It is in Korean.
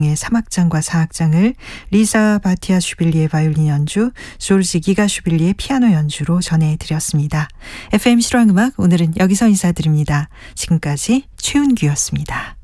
의 3악장과 4악장을 리사 바티아슈빌리의 바이올린 연주, 졸지 기가슈빌리의 피아노 연주로 전해드렸습니다. FM 실황음악 오늘은 여기서 인사드립니다. 지금까지 최은규였습니다.